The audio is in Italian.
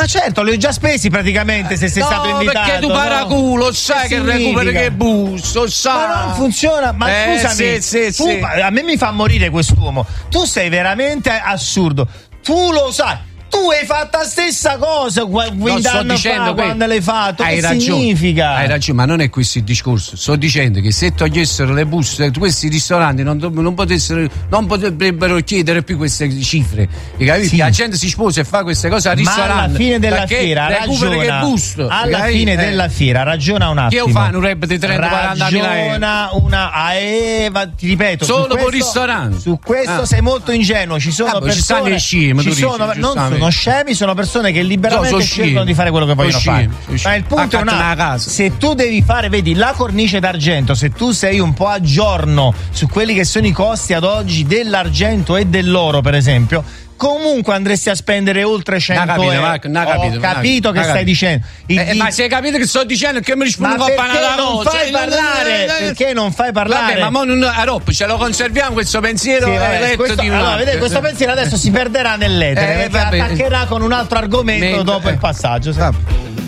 certo, li ho già spesi praticamente se sei stato invitato. Perché tu paraculo, sai che recuperi che busto, sai. Ma non funziona, ma scusami, sì. A me mi fa morire quest'uomo. Tu sei veramente assurdo. Tu lo sai. Tu hai fatto la stessa cosa 20 anni fa quando l'hai fatto. Che significa? Hai ragione, ma non è questo il discorso. Sto dicendo che se togliessero le buste, questi ristoranti non potrebbero chiedere più queste cifre. Capito? Sì. La gente si sposa e fa queste cose al ristorante. Ma alla fine della fiera recupera che busto. Alla fine della fiera ragiona un attimo. Che io fanno un rap di 30-40 mila euro. Ti ripeto, solo per ristorante. Su questo sei molto ingenuo. Ci sono persone. Sono scemi, sono persone che liberamente scelgono di fare quello che vogliono fare. Ma il punto è se tu devi fare, vedi, la cornice d'argento, se tu sei un po' a giorno su quelli che sono i costi ad oggi dell'argento e dell'oro, per esempio, comunque andresti a spendere oltre 100 euro. Marco, ho capito che stai dicendo. Ma se hai capito che sto dicendo che mi rispondi con perché non fai parlare? Vabbè, ma ce lo conserviamo questo pensiero questo pensiero adesso si perderà nell'etere perché attaccherà con un altro argomento dopo il passaggio.